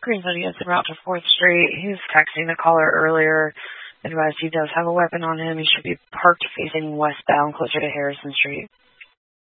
Green Hoodie is en route to 4th Street. He was texting the caller earlier. Advised he does have a weapon on him. He should be parked facing westbound closer to Harrison Street.